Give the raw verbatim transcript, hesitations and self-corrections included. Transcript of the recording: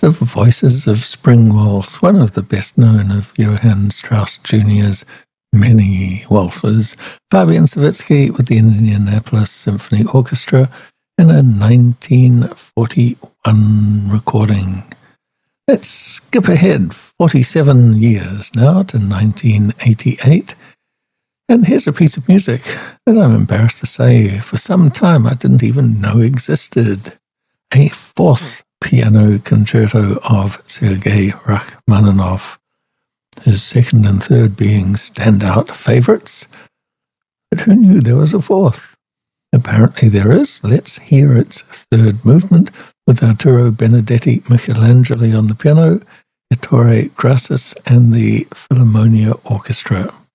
The Voices of Spring Waltz, one of the best known of Johann Strauss Junior's many waltzes, Fabian Savitsky with the Indianapolis Symphony Orchestra in a nineteen forty-one recording. Let's skip ahead forty-seven years now to nineteen eighty-eight. And here's a piece of music that I'm embarrassed to say for some time I didn't even know existed. A fourth piano concerto of Sergei Rachmaninoff, his second and third being standout favorites. But who knew there was a fourth? Apparently there is. Let's hear its third movement with Arturo Benedetti Michelangeli on the piano, Ettore Grassis and the Philharmonia Orchestra.